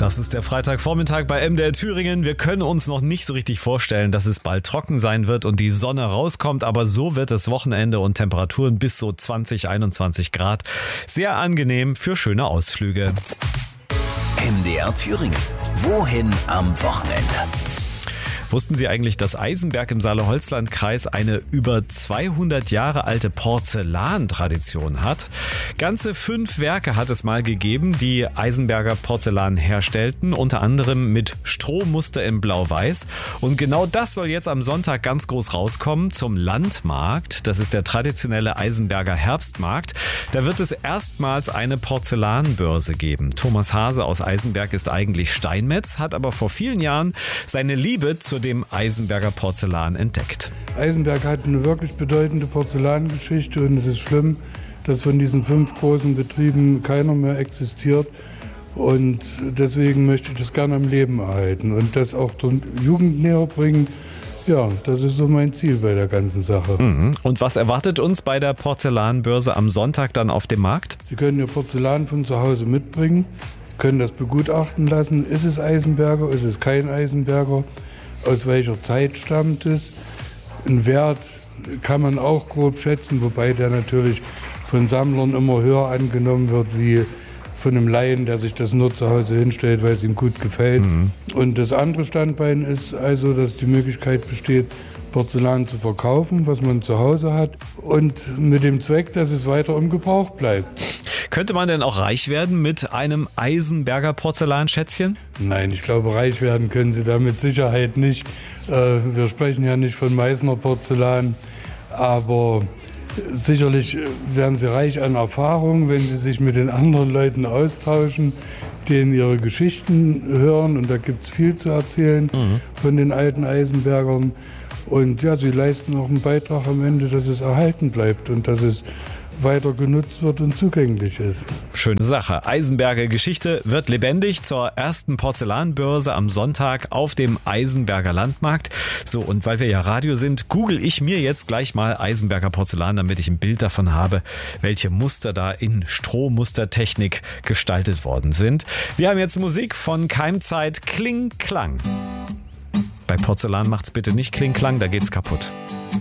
Das ist der Freitagvormittag bei MDR Thüringen. Wir können uns noch nicht so richtig vorstellen, dass es bald trocken sein wird und die Sonne rauskommt, aber so wird es Wochenende und Temperaturen bis so 20, 21 Grad. Sehr angenehm für schöne Ausflüge. MDR Thüringen. Wohin am Wochenende? Wussten Sie eigentlich, dass Eisenberg im Saale-Holzland-Kreis eine über 200 Jahre alte Porzellantradition hat? Ganze 5 Werke hat es mal gegeben, die Eisenberger Porzellan herstellten, unter anderem mit Strohmuster in Blau-Weiß. Und genau das soll jetzt am Sonntag ganz groß rauskommen zum Landmarkt. Das ist der traditionelle Eisenberger Herbstmarkt. Da wird es erstmals eine Porzellanbörse geben. Thomas Hase aus Eisenberg ist eigentlich Steinmetz, hat aber vor vielen Jahren seine Liebe zu dem Eisenberger Porzellan entdeckt. Eisenberg hat eine wirklich bedeutende Porzellangeschichte und es ist schlimm, dass von diesen 5 großen Betrieben keiner mehr existiert. Und deswegen möchte ich das gerne am Leben erhalten und das auch der Jugend näher bringen. Ja, das ist so mein Ziel bei der ganzen Sache. Und was erwartet uns bei der Porzellanbörse am Sonntag dann auf dem Markt? Sie können Ihr Porzellan von zu Hause mitbringen, können das begutachten lassen. Ist es Eisenberger, ist es kein Eisenberger? Aus welcher Zeit stammt es? Ein Wert kann man auch grob schätzen, wobei der natürlich von Sammlern immer höher angenommen wird wie von einem Laien, der sich das nur zu Hause hinstellt, weil es ihm gut gefällt. Und das andere Standbein ist also, dass die Möglichkeit besteht, Porzellan zu verkaufen, was man zu Hause hat und mit dem Zweck, dass es weiter im Gebrauch bleibt. Könnte man denn auch reich werden mit einem Eisenberger Porzellanschätzchen? Nein, ich glaube, reich werden können Sie da mit Sicherheit nicht. Wir sprechen ja nicht von Meißner Porzellan, aber sicherlich werden Sie reich an Erfahrung, wenn Sie sich mit den anderen Leuten austauschen, denen ihre Geschichten hören. Und da gibt es viel zu erzählen von den alten Eisenbergern. Und ja, sie leisten auch einen Beitrag am Ende, dass es erhalten bleibt und dass es weiter genutzt wird und zugänglich ist. Schöne Sache. Eisenberger Geschichte wird lebendig zur ersten Porzellanbörse am Sonntag auf dem Eisenberger Landmarkt. So, und weil wir ja Radio sind, google ich mir jetzt gleich mal Eisenberger Porzellan, damit ich ein Bild davon habe, welche Muster da in Strohmustertechnik gestaltet worden sind. Wir haben jetzt Musik von Keimzeit, Kling Klang. Bei Porzellan macht's bitte nicht Kling Klang, da geht's kaputt.